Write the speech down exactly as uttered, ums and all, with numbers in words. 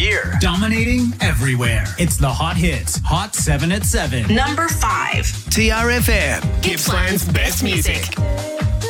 here. Dominating everywhere. It's the Hot Hits, Hot seven at seven. Number five. T R F M, Gippsland's best music.